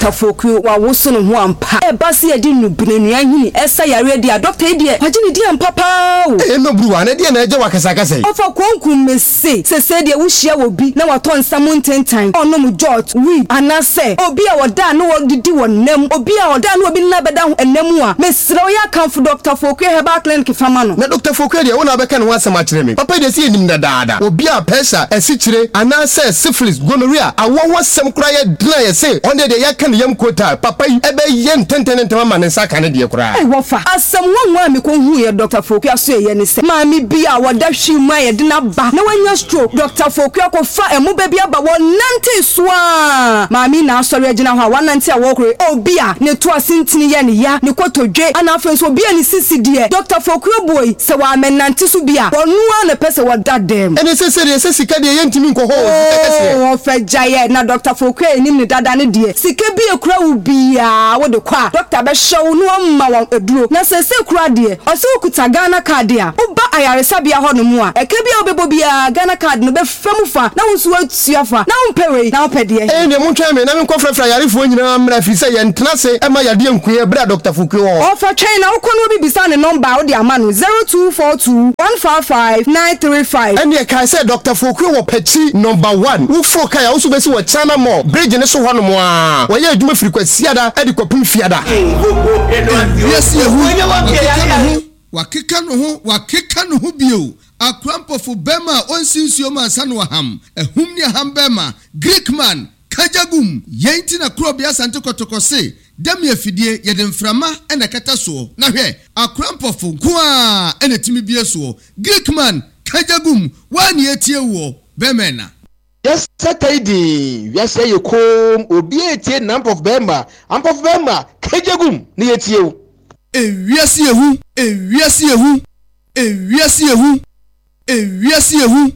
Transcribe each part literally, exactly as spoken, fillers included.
Doctor Fokuo wa woso no ho ampa e ba se edi nubinenu ahini esa yare dia doctor e dia agini dia papa o e no bruwa na dia na eje wakasa kasa ofa konkum mese se se dia wo hia wo bi na waton samontentan ono mu jot we anase obi a woda na wo didi wonam obi a woda na obi na beda enam a mesre ya kanfo Doctor Fokuo Herbal Clinic fama no na Doctor Fokuo dia wona beka no wasema kire me papa de se enim da daada obi a pesa esichire anase syphilis gonorrhea awowo sem kura ye dna ye se onde de ya kan yam kota papa ebe yen tententen ma ne saka ne de kura eh wofa asem wonwa me ko hu ye Doctor Fokuo aso ye ne se ma mi bi a woda hwima ye de na ba na wanya stroke Doctor Fokuo ko fa emu ba bi aba wonante so a ma mi na asori agina ho a wonante a wokure obi a ne to asintini ye ne ya ne kotodwe ana afenso obi a ne sisi de Doctor Fokuo boy se wa menante so bi a wonu a ne pese woda dem ene se se se sika de ye ntimi nko ho o fa jaye na Doctor Fokuo enim ne dada ne de sika bi ekura wo bia wo de kwa doctor be show no ma won eduro na se se kura de o se okuta Ghana card a wo ba ayaresa bia ho no mu a eke bia obebo bia Ghana card no be fam fa na wo so atua fa na wo pewe na wo pede eh ne mo twa me na me nkofrafra yarefo nyina mra fi se ye ntena se e ma yade enkuye bra Doctor Fokuo o fa twen na wo kono bi bisa ne number wo de ama no zero two four two one five five nine three five and ye kai say Doctor Fokuo wo pechi number one wo fro kai wo so be se wo chana mo bridge ne so ho no mo a wo ye adwuma frequency ada e de kopim fiada yes yehu wakeka no ho wakeka no ho bio akwampofo bema onsinsuo man sanu ham ehum ne ham bema Greek man kajagum yenti na krobia sante kotokose dem yefidie yede mframa ena kata so na hwe akwampofo kwa ena timi bie so Greek man kajagum wani etie wo bemena. Yes, Saturday. Yes, you come. Obi etie number of Bemba. Amp of Bemba. Kejagum. Ni etie. Ewiase ehu. Ewiase ehu. Ewiase ehu. Ewiase ehu.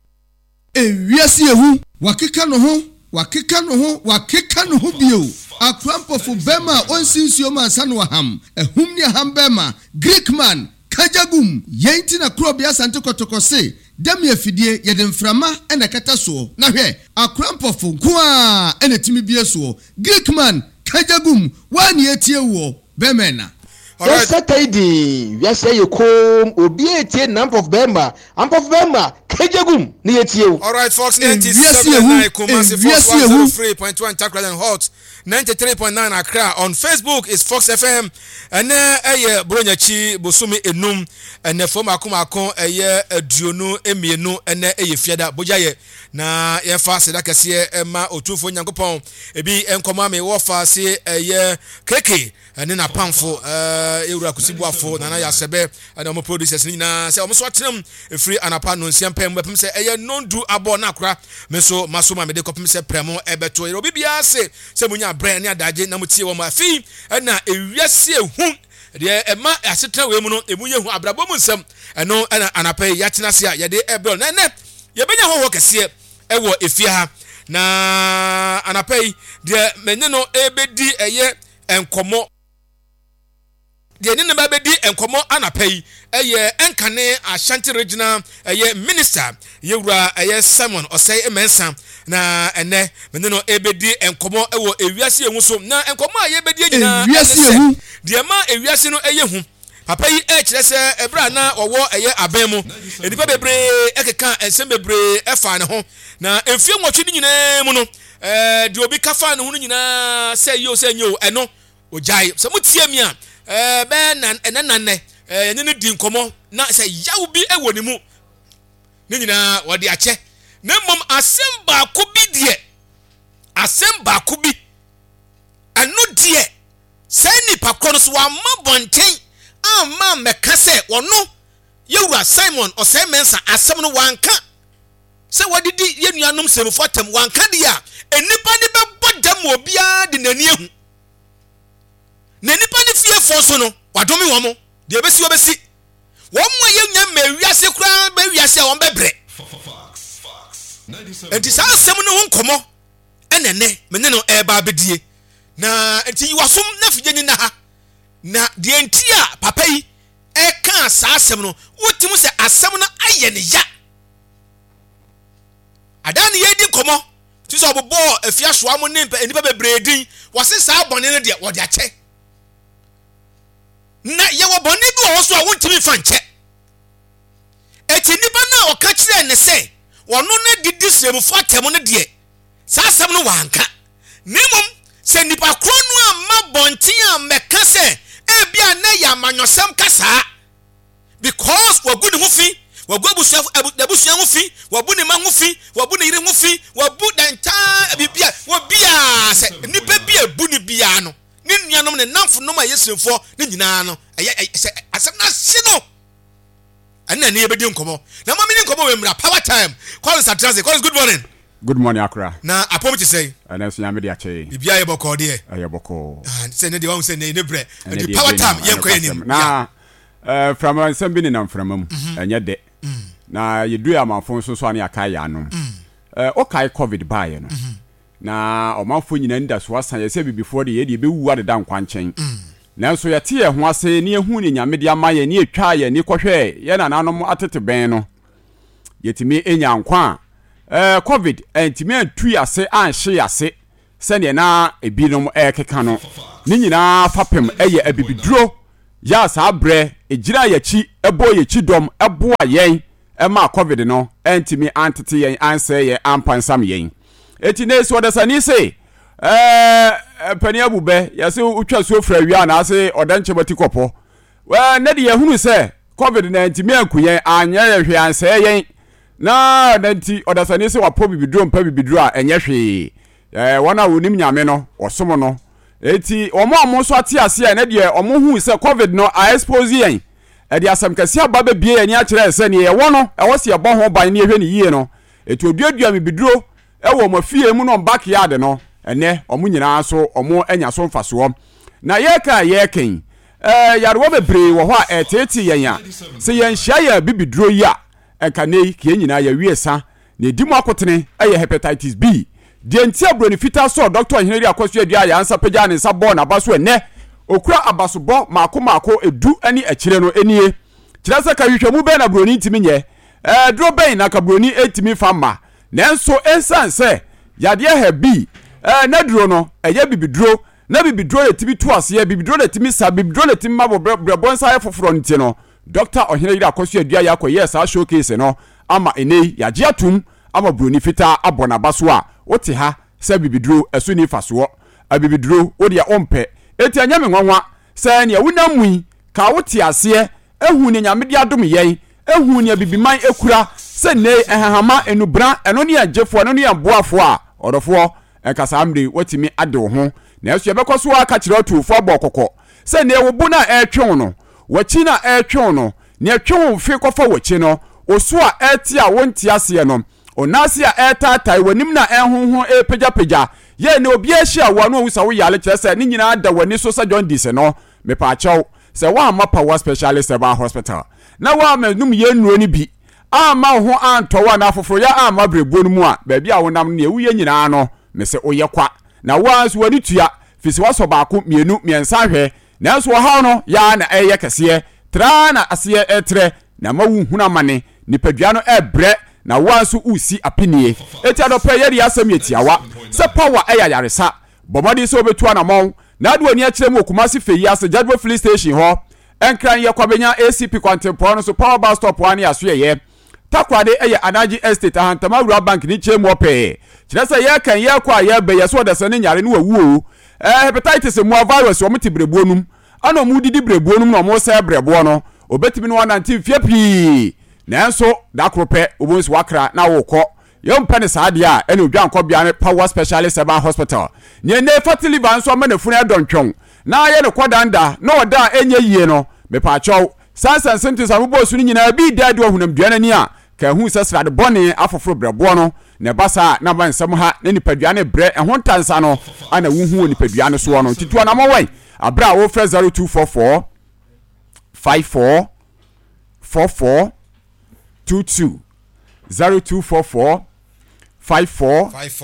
Ewiase ehu. Wakeka no ho. Wakeka no ho. Wakeka no ho bio. Akwampofo Bemba onsinsuo man sanu ham. Ehum ni ham Bemba. Greek man. Kajagum. Yenti na krobia sante kotokose. Dem yefidie yede mframa ena kata so na hwe akwampofo kwa ena timi bie so Greek man kajagum wani etie wo bemena. Yes, Saturday. Yes, you come. Obi etie number of Bemba. Amp of Bemba. Kejagum. Ni etie. All right, Fox ninety-seven point nine Kumasi, Fox one oh three point one Takrade and Hot, ninety-three point nine Accra. On Facebook is Fox F M. And uh, eye Bronyachi Bosumi Enum and the former Kumakon eye Duonu Emienu and eye Fiada Bojaye. Na ye fast that kasiye Emma Otufo Nyankopon ebi enkoma me wo fast eye keke ene na pamfo eh ewura kusibuafo na na yasebe and omo producers ni na se omo so atenam free anapa no nsiampem bepem se eye nondu abo na akra me so maso ma me de kopem se premo ebeto ye obi bia se se munya brand ne adaje na mutie wo ma fi na ewiase ehu de ema asetena we mu no emunye hu abrabo mu nsam eno na anapa yatena se a ye de ebel na ne ye benya ho ho kese ewo efia ha na anapai de menye no ebedi eye enkomo de ne ne ba bedi enkomo anapai eye enkane Ashanti regional eye minister yewura eye Simon Osei Emensa na ene menye no ebedi enkomo ewo ewiase ehu so na enkomo a yebedi nyina de ma ewiase no eye hu papa yi e kire se ebra na owo eye aban mu enipa bebre ekeka ensem bebre efa ne ho na emfie nwotwe nyina mu no eh de obi kafa ne ho nyina se yo se nyo eno ojai so mutie mi a eh be na enanane eh ne ne di nkomo na se yawo bi ewo ne mu ne nyina wode ache na mom asem ba ko bi de asem ba ko bi anu de se ni pakoro so wa mabonten ama meka se wono yewura Simon Osei Mensa asem no wanka se wadidi yenuanom semfotam wanka dia enipa ne bebodam obia de nani ehu na nipa ne fie fo so no wadomi wo mo de besi obesi wo mo yenya mawiase kura mawiase a won bebre enti sa asem no ho nkomo enene mene no eba bedie na enti yiwasom na fije ni na ha na de entia papa yi e kan sa asem no wotimu se asem no aye ne ya adani ye di komo ti so obobo afia soa mo ne enipa bebredin wo se saa bone ne de wo de ache na ye wo bone bi wo so a wontimi fa nche eti nipa na o ka kire ne se wono ne didi sremfo atem ne de saa asem no wanka nimom se nipa kro no amma bontin a meka se e bia na ya manyosem kasa because wagu ne ho fi wagu abusu abusu ho fi wabu ne ma ho fi wabu ne yire ho fi wabu danta bibia wobia se nipa bia bu ne bia no ne nuanom ne namfo nom a yesunfo ne nyina no asem na si no ana ne yebedi nkomo na mama ni nkomo we mra power time call us at transit call us good morning. Good morning, Accra. Na apom ti say. Ana so yamedi ache. Bibia ye boko de. Aye boko. Ah, say ne de wan say ne ne bre. The power time ye nko enim. Na eh from ansem bi ni nam from am. Enye de. Na ye du amanfo so so ane aka ya no. Eh o kai covid ba ye no. Na omanfo nyina nda so asan ye say before de ye de be wu ade dan kwanchen. Na so ye te ye ho ase ne ehu ni nyamede amaye ne etwa ye ni kohwe ye na nanom atete ben no. Yetimi enya nkwa eh covid entimi atu ase anhye ase sene na ebinom ekeka no ni nyina fapem eye abibiduro ya sa abre egira yachi ebo yachi dom ebo ayen ema covid no entimi antete yen anse ye ampansam yen eti ne so odasani se eh pani abube yase utwa so fra wi ana ase odanche bati kopo we ne de yehunu se covid na entimi akuyen anya ye hwe anse yen na nanti odasani se wapo bibiduro mpa bibiduro a enye hwe eh wana wonim nyame no osom no eti omo omo so ate ase e na de omo hu se covid no a expose yen e de asam kase aba ba bie yen a kire se ne ye wo no e wo se ye bo ho ban ne hwe ne yie no eti oduadua bibiduro e wo mafie mu no backyard no ene omo nyina so omo anya so mfaso na ye ka ye ken eh yarwo bebre wo ho a eteti yen a se yen hia ya bibiduro ya enkanei kie nyina ya wiesa na edimu akotene eye hepatitis B de ntia broni fita so doctor Henry Akoso adua ya ansa pagya ne sabo na baso ene okura abasobo maako maako edu ani akire no enie kirasa ka hwehwemu be na broni ntimi nye eh dro ben na ka broni etimi fama nenso ensanse yade he bi eh na duro no eye bibiduro na bibiduro etimi to ase bibiduro etimi sa bibiduro etimi mabo brebonsa foforo nti no Doctor Oheneri Akoso adua ya koye sa showcase no ama ene ya giatum ama broni fita abona baso a wote ha se bibiduro esu ni faso abibiduro wo de ompe eti anyame nwanwa se ne wunamui ka wote ase ehu ne nyamede adom yen ehu ne bibiman ekura se ne ehahama enubra eno ne agefo eno ne boafo a odofo enkasa amre wotimi ade wo ho na esu ebekoso aka kire otufo abokoko se ne wo bu na etwe no wachi na etwe no ne etwe wo fe kofa wachi no oso a eti a wonti ase no onase a etatai wanim na ehunhu epeja peja ye ne obi ahia wano wusa wo yale kire se ne nyina da wani so sa John Dise no me pa achew se wa mapa wa specialist eba hospital na wa menum ye nuo ni bi ama ho anto wa na afoforo ya ama brebuo no mu a ba bi a wonam ne ewuye nyina no me se oye kwa na wa so wani tua fisi wa so baako mienu miensa hwe na so ha no ya na eye kese tra na ase etre na mawu huna mane nipadua no ebre na wansu usi apinie eti adope yeri asem yetiawa se power eya yaresa bomodi so betu na mon na adu ani akire mu okumasi feyi ase Jadwo Police Station ho enkran ye kwabenya A C P Kwantempo no so power bus stop wani aso ye takwade eye Anaji Estate ahantama Rural Bank ni chemu ope kire se ye kan ye kwa ye be ye so de se ne nyare no wawu eh hepatitis mu virus o mti brebuonum ana mu didi brebuonum no mo se brebuo no obetimi no nineteen fie pi nanso dakrope obonsu wakra na wokọ yom pane saade a ene odwan kọ bia ne power specialist eba hospital ne ne fatili ban so ma na funu adontwon na ye ne kodanda na oda enye yie no me pa chaw sansan senti samubo su ni nyina bi dade ohunam duana ni a ka hu sesrade bone afoforo brebo no ne basa na ban sam ha ne nipadua ne bre ehon tansa no ana wuhu nipadua ne so no titua na mowen abra wo fresh zero two four four five four four four two two zero two four four five four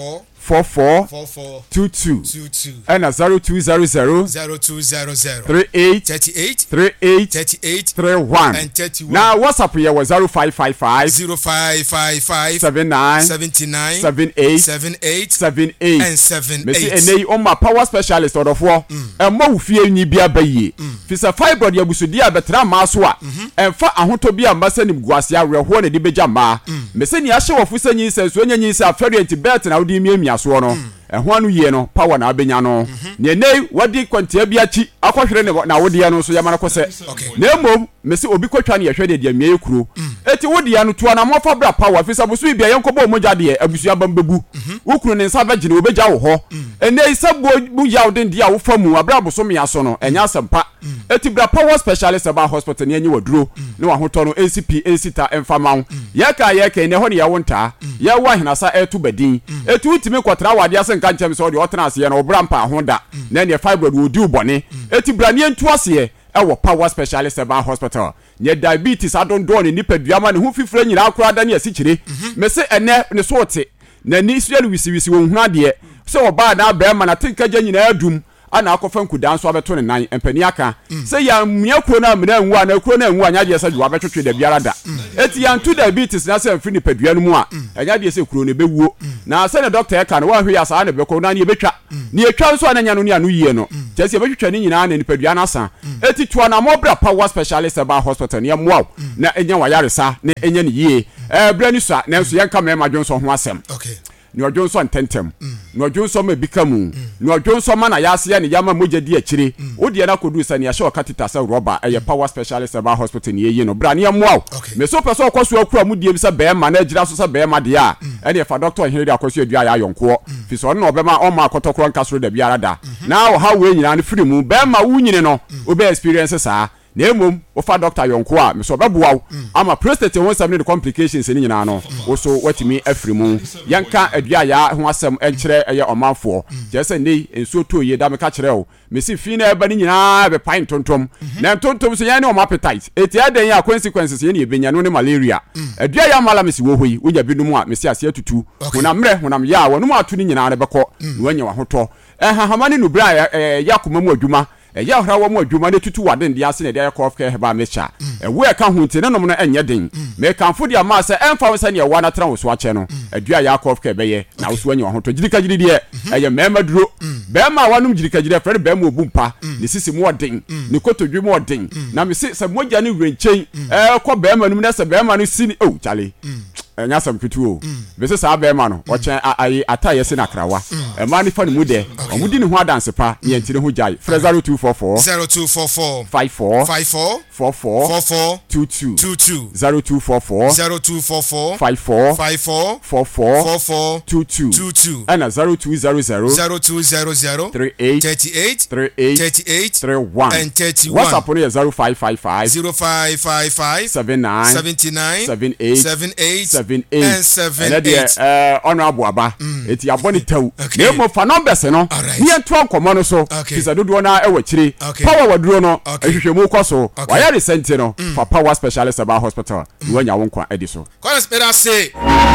four four four four two two two two and zero two zero zero zero two zero zero three eight thirty eight three eight thirty eight three one and thirty one. Now WhatsApp here was zero five five five zero five five five seven nine seventy nine seven eight seven eight seven eight and seven Messi eight. enei on my power specialist or of war and mo fie nyi bia bayi fisa fiber ya busudi abetra ma so a emfa ahoto bia mbasa nim guase awerho na de beja ma Messi ni ahye wofu sanyi senso enyi nyi se aferient bet na wodi miamia so no ehho anu yie no power na abenya no ne nei wadi kwantia bia chi akohwere ne na wodi ya no so yamana kose na emom Messi obi kwatwa ne yehwe de de amie kuro eti wodi ya no to na mofa bra power fisa busu bia yenkobo moja de abusu abambebu wukuru ne nsa bagine obeja wo ho enei sabo bu yawden dia wo famu abra boso me aso no enya sempa eti bra power specialist aba hospital ne enyi waduro ne wa hoto no A C P ensita emfama yeka yeka ne ho ne yawonta ya wa hinasa etu badin etu utimi kwatra wade ase nka ntem so de otena ase na obra mpa ho da na ne fibroid wo di ubone eti bra ne entu ase ewo power specialist aba hospital nye diabetes adondo ne nipadua ma ne ho fifira nyina akora da ne asikire mese ene ne so ote na ni isuel wisi wisi wo hu ade se oba na ba ma na tinka gya nyina adum ana akofan kudan so abeto ne nan empani aka se ya mmia kuro na mena nwu ana kuro na nwu anya de se dwa betwetwe da biara da eti ya ntu diabetes na se mfi ni padua no mu a anya de se kuro ne bewuo na se ne doctor eka no wa hwe ya sa na beko na ne betwa ne etwa so anya no ne anu yie no je se betwetwa ni nyina na ni padua na sa eti to na mobra power specialist aba hospital ne amwa na enya wa yaresa ne enya ne yie eh bra ni so na so yanka me ma dwonso ho asem okay ni odwonso ntentem ni odwonso ma bikamu ni odwonso ma na yase ya ne yama moja di akire odi na kodu sa ne ya show katita sa roba eye power specialist aba hospital ne ye no bra ne amwa me so person okoso akura mu die bi sa be ma na agira so sa be ma de a ene fa doctor hinri akoso adua ya yonko fi so no be ma o ma akotokoro nkasoro da biara da na ha we nyina ne firi mu be ma wu nyine no obe experience sa na emom ofa doctor yonko a me so beboa ama prostate won some the complications ni nyina no wo so watimi afiri mu yanka adua ya ho asem enkyere eye omanfo je se nei enso to ye da me ka kire o me si fi na eba ni nyina be pine tontom na tontom so yan ne o appetite eti adan ya consequences ye ne ebenya no ne malaria adua ya mala me si wo hoyi wonya bi no mu a me si ase atutu wona mre wona ya wonu mu atu ni nyina ne beko wanya wa hoto eh hahamane no bra ya koma mu adwuma ya hra wa mu adwuma ne tutu waden dia se ne dia kof ke heba mecha ewo e ka hunti ne nom no enye den me kanfo dia ma se emfa wose ne wa na tra wo so ache no adua ya kof ke beye na wo so anya wa hoto jirika jiri die eye mema duro be ma wanum jirika jiri fere be ma obumpa ne sisi mu oden ne kotodwi mu oden na me se se moja ne wenchen eh ko be ma num na se be ma no sini oh chale enya sam kituo bese sa be ma no o chen ayi ataye se na krawa e ma ni fa ne mu de omudi ne ho adanse pa ye ntire ho jai zero two four four zero two four four five four five four four four four four two two two two zero two four four zero two four four five four five four four four four four two two two two and zero two zero zero zero two zero zero three eight thirty eight three eight thirty eight three one and thirty one. WhatsApp on zero five five five zero five five five seven nine seventy nine seven eight seven eight seven eight and seven and eight. eh honorable aba eti aboni tew Okay. na mo fa numbers no Alright. ni ento ankomo no so Okay. kisa dodo na e wachiri Okay. power waduro no Okay. ehwehwemu kɔ so Okay. waya recent no for power specialist about hospital ni wanya wo nkwa edi so Kwana spera say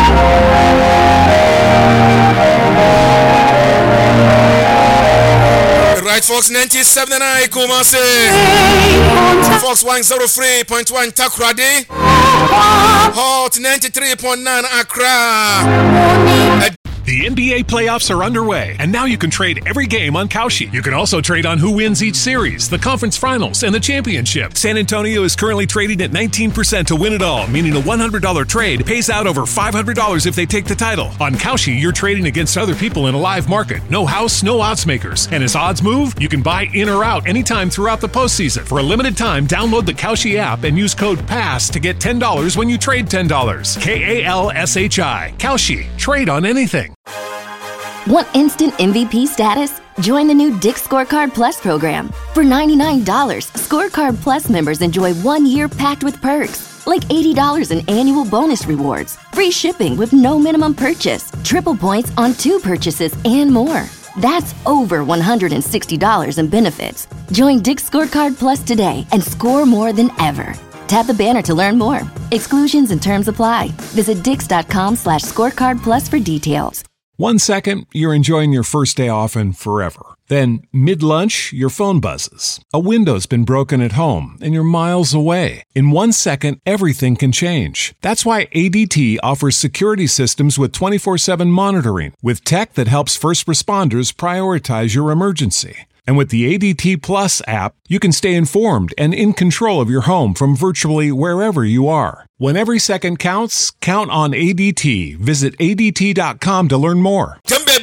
Right, Fox ninety-seven point nine Kumasi, Fox one oh three point one Takrady, Hot ninety-three point nine Accra. The N B A playoffs are underway, and now you can trade every game on Kalshi. You can also trade on who wins each series, the conference finals, and the championship. San Antonio is currently trading at nineteen percent to win it all, meaning a one hundred dollars trade pays out over five hundred dollars if they take the title. On Kalshi, you're trading against other people in a live market. No house, no odds makers. And as odds move, you can buy in or out anytime throughout the postseason. For a limited time, download the Kalshi app and use code PASS to get ten dollars when you trade ten dollars. K A L S H I. Kalshi. Trade on anything. Want instant M V P status? Join the new Dick's Scorecard Plus program. For ninety-nine dollars, Scorecard Plus members enjoy one year packed with perks, like eighty dollars in annual bonus rewards, free shipping with no minimum purchase, triple points on two purchases, and more. That's over one hundred sixty dollars in benefits. Join Dick's Scorecard Plus today and score more than ever. Tap the banner to learn more. Exclusions and terms apply. Visit dix dot com slash scorecard plus for details. One second, you're enjoying your first day off and forever. Then, mid-lunch, your phone buzzes. A window's been broken at home and you're miles away. In one second, everything can change. That's why A D T offers security systems with twenty-four seven monitoring, with tech that helps first responders prioritize your emergency. And with the A D T Plus app, you can stay informed and in control of your home from virtually wherever you are. When every second counts, count on A D T. Visit A D T dot com to learn more.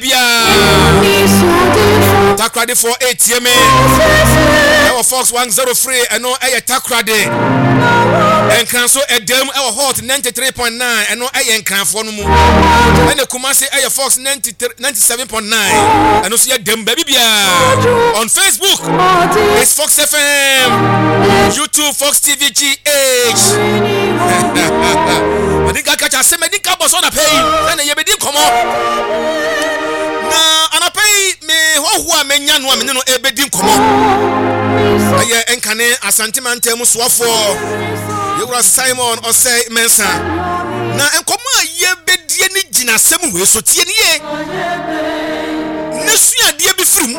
Takrade for eight year me. Our Fox one oh three and no aye takrade. And Kranso Edem our hot ninety-three point nine and no aye Kranfo no mu. And the Kumasi aye Fox ninety-seven point nine. And no see Edem baby bia. On Facebook, it's Fox F M. YouTube, Fox T V G H. I think I catch a semi think I was on a pay. And you be come on. Na ana pay me ho ho amenya no amene no ebedi come on. Aye enkane asantimante mu soafo. Yewura Simon Osei Mensa. Na enkomo aye bedie ni gina sem we so tie ni ye. Nesu ade bi firim.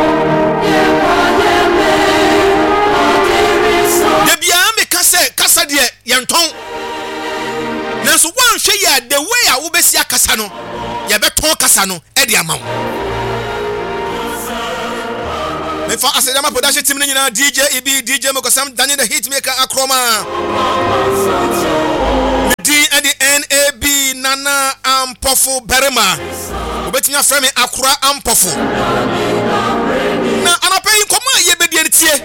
Debia me kase kasa de yenton. Nanso wan hwe ya the way a wo besi akasa no ye beton kasa no e de amawo. Me fa asedama production team nyina D J E B D J Mokosam Daniel the Hitmaker Akroma. D and the N A B Nana Ampofo Berema. Obetinya frame Akura Ampofo. Na anapay koma ye be de tie.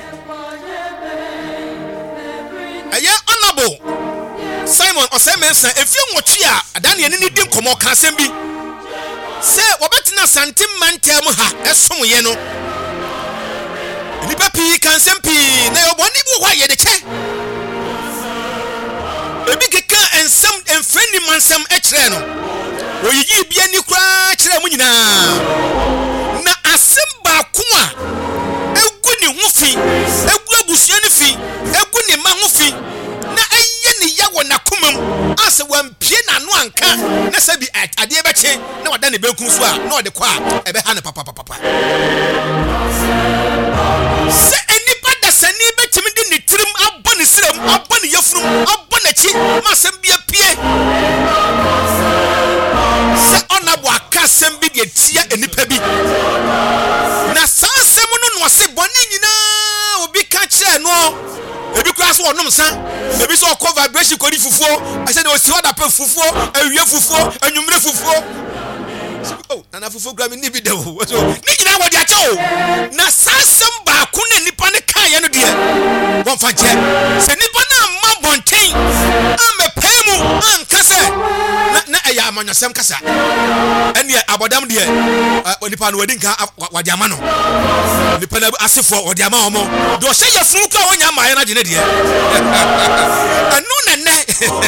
Aye honorable Simon Osemensa efie nwotwe a adane ne di nkomo ka asem bi se wobetina santim mantem ha esom ye no nipa pi kan sem pi na oboni bu hwa ye de che ebi keka ensem enfreni mansem e kire no oyiyi bia ni kura kire mu nyina na asem ba ko a egu ni ho fi egu abusua ni fi egu ni ma ho fi na aye ni ya wona komam ase wampie na no anka na sabi ade be che na wada ne beku so a na ode kwa ebe ha ne papa papa se enipa da sani be timi di ni tirim abone sirem abone yefurum abone chi ma sem bia pie se ona bo aka sem bi de tia enipa bi na sansem no no se boni nyina obi ka kire no ebi class won nom san ebi so call vibration kodi fufuo I said o si oda pe fufuo awie fufuo anwumre fufuo oh na fufuo gra me ni bi de o so ni nyina wo de ache o na sansem ba ko na nipa ne kan ye no de won fa je se nipa na ma bonten am pemu an kase na na eya amanyasem kasa ene abodam de nipa no wadi nka wadi ama no nipa na asefo wadi ama omo do se ye funu ka wonya ma ye na gene de anu na ne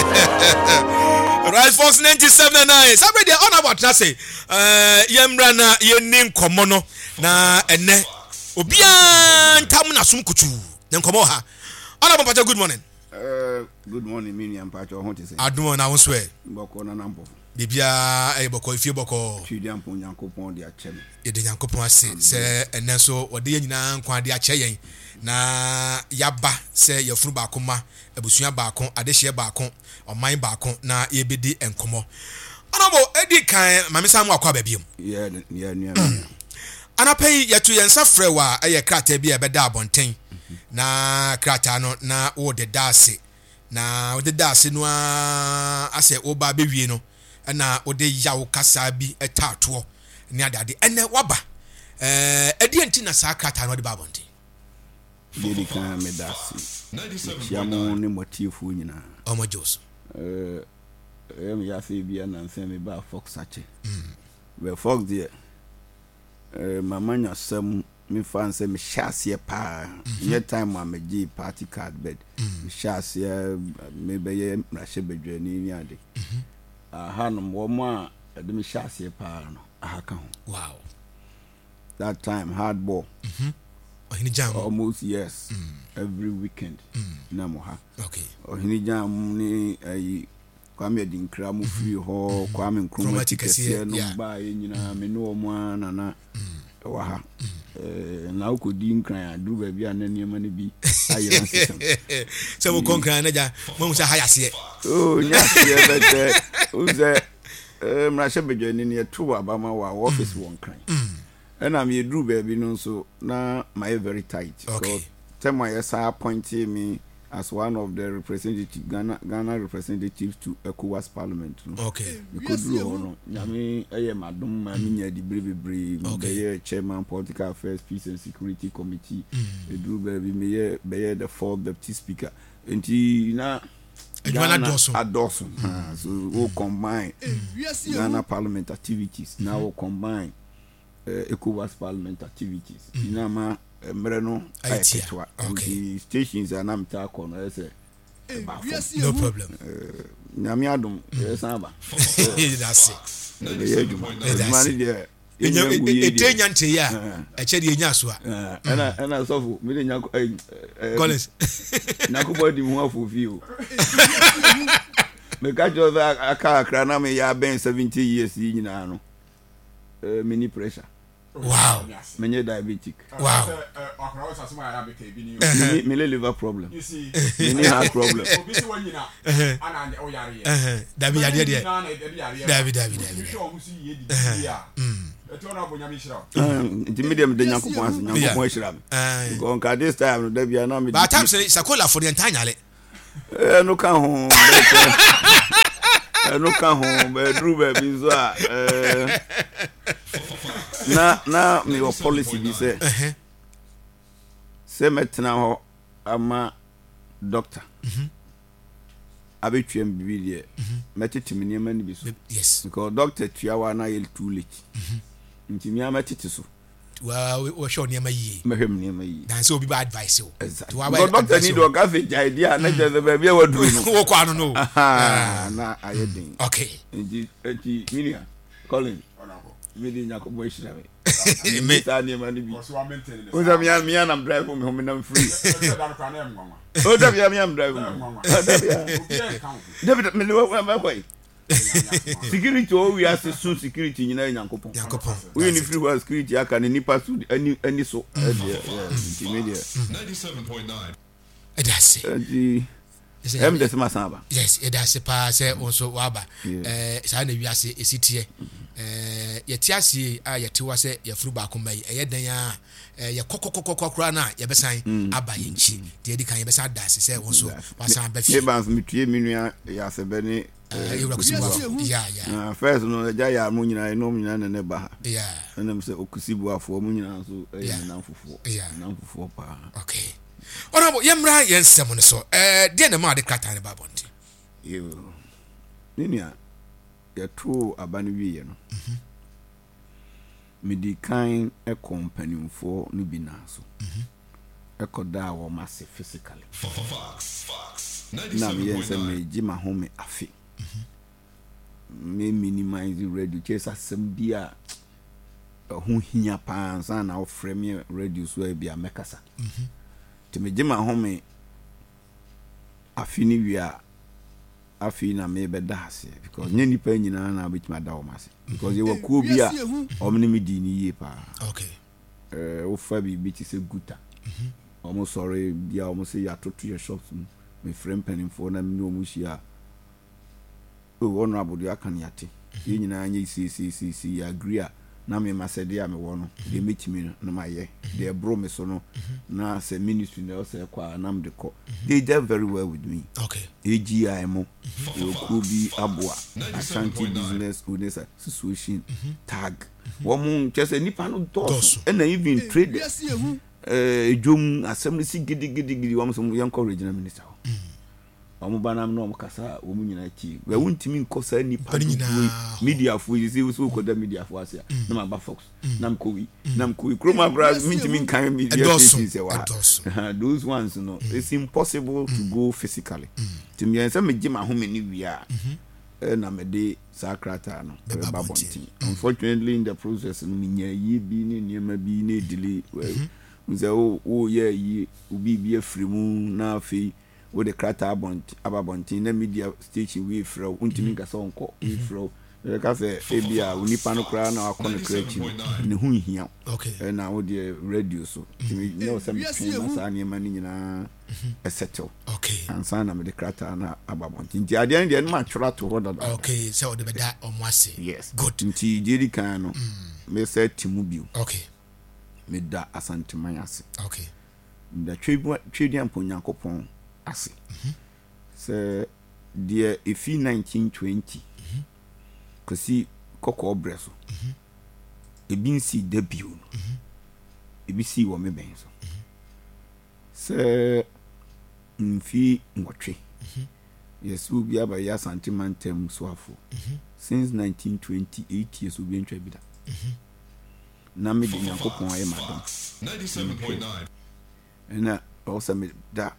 Right Fox ninety-seven point nine sabe de on about na say eh yemra na ye ni nkomo no na ene obia ntam na sum kutu na nkomo ha on about good morning. Uh, good morning, me and Pacho. What is it? I don't know. I swear. Boko na nampo. Bibia e boko ifie boko. Chidi ampo Nyankopon de ache me. E de Nyankopon ase se enen so ode ye nyina nkwa de ache yen na yaba se yefunu ba akoma abusua ba akon adehye ba akon oman ba akon na ye bedi enkomo. Anabo edi kan mamisa mu akwa ba biom. Yeah, yeah, yeah. Anapay yetu yensa frewa eye krata bi e beda abonten. Na krata no na wo de dase na wo de dase no ase wo ba bewie no na wo de yawo kasa bi etato ne adade ene waba eh edi enti na sa krata no de ba bonte Didi kan me dase chiamo ne motifu nyina omo jos eh em ya se bia na nse me ba Fox ache we Fox there eh mamanya sam me fan say me shase pa ye time ma me gi party card bed me shase me be ye na she bedwani ni ade aha no mo ma de me shase pa no aha ka ho wow that time hardball mhm ohini jam almost yes mm. every weekend mm. na mo ha okay ohini jam ni ai Kwame Dinkra mu free ho Kwame Nkrumah kese no ba nyina me no mo ana na wa ha eh na ko Dinkra adu ba bia na niam na bi ayira system se mo konkran na ja mo sa hayase oh nya se bete uze eh mra she bejo ni ne to abama wa office won kran and am ye dru ba bi no so na my very tight okay. So tell my yes appointed me as one of the representative Ghana Ghana representatives to ECOWAS Parliament. No? Okay. Because yes, no, nyame eye madom ma mi nya di brebebre be chairman political affairs peace and security committee. E do be me be the fourth deputy speaker. Enti na Ghana adoso. So we combine Ghana parliament activities. Now we combine uh, ECOWAS parliament activities. Ina ma mre no ayetwa the stations are nam ta ko no say no problem nyame adom yes aba that's it yeah juma mani dia etenya nte ya e che de enya so a ana ana sofu mi de nyako Collins nyako body mu afofi o me ka jo aka akra na me ya ben seventy years yi nyina no mini pressure. Wow. Many diabetic. Wow. Me me liver problem. You see. Me heart problem. Dabi yadi yadi. Dabi dabi dabi. Nti medium de nyankopon as nyankopon hira me. Go on this time no dabi na me. But time say sakola for the entire le. Eh no kan ho. Eh no kan ho be dru be bi so a eh na na me your policy bi say eh say metna ho ama doctor mhm abetwem bi die metitimi ne mani bi so yes because doctor tuawa na yel too late mhm nti mi ametiti so wa we show ne ma yi mehem ne ma yi dan so obi ba advice o to wa doctor ni do ka fe idea na je the baby wa duru no wo kwa no no na ayedin okay nti nti minia Colin Midi nyako boy shira me. Me ta ni ma ni bi. O da mi mi am drive me home na free. O da mi mi am drive me. O da mi. David me wa ma kwai. Security o we as so security nyina nyankopon. Nyankopon. We ni free was security aka ni nipa so ani ani so. Media. ninety-seven point nine. E da se. Em de sama samba. Yes, e da se pa se onso waba. Eh sa na wiase esitie. Eh yeti ase a yeti wa se ya furu ba komai e yedan ya ya kokokokokora na ye besan aba ye nchi de edi kan ye besan dase se onso wasan ba fi. E ba mi tue mi nua ya se be ni yeah yeah. First no ja ya mu nyina no mu nyina ne ba. Yeah. Enam se okusibu afo mu nyina so e na fufu. Yeah. Na fufu pa. Okay. Honorable Yemra yensem no so eh de na ma de krata ne ba bonti. Yo. Ninia ya tu abani wiye no. Mhm. Medi kan e company for no bi na so. Mhm. E koda wo masse physically. Fox Fox. Na me yensem me jima home afi. Mhm. Me minimize radio chase asem bia ho hia pa ansa na ofre me radio so e bia mekasa. Mhm. Te me jima home afi ni wia afi na me be dase because nye nipa nyina na betima da o mase because ye wakuo bia omni me di ni ye pa. Okay. Eh o fa bi bi ti se guta. Mhm. Omo sorry bia omo se ya to to your shops me frame penning for na me omo hia. O honorable dia kan yate. Ye nyina anye si si si si agree na me masede a me wo no de metimi na maye de bro me so no na se ministry na se kwa na me ko they did very well with me. Okay. A G I mo o ku bi aboa Ashanti business owners association tag wo mu chese nipa no dos and even traders eh ejom assembly si gidi gidi gidi wo so yanko regional minister omo banam no kasa wo mu nyina chi we wuntimi nkosa nipa media fo yi se so ko da media fo asia na ma ba Fox na mkowi na mkowi kroma bras mintimi kan media se wa those ones no it's impossible to go physically to me say me gima ho me ni wia na me de sakrata no ba bonti unfortunately in the process no nya yi bi ni niema bi ni delay nze o o ye yi obi bi afrimu na afi wo de krata abont ababontin na media station we frɛ untimi nkasa onko we frɛ e ka sɛ ebia unipa no kra na akɔ no kra chi ne hu hia okay na wo de radio so timi no sɛ me pin sa ne ma ni nyina e settle okay ansa na me de krata na ababontin ti ade ne de ma twra to ho dada okay so de beda omo ase yes good nti jeri kan no me sɛ timu bio okay me da asanteman ase okay da twebua twedian ponyankopɔn ase sɛ deɛ efi nineteen twenty kosi kɔkɔɔ brɛ so ebi nsi da bio no ebi si wɔ me bɛn so sɛ mfi nwɔtwe yesu bi aba ya santeman tem so afo since nineteen twenty eight years obi ntwa bi da na me de nyankopɔn ayɛ madam ninety-seven point nine ɛna ɔsɛ me da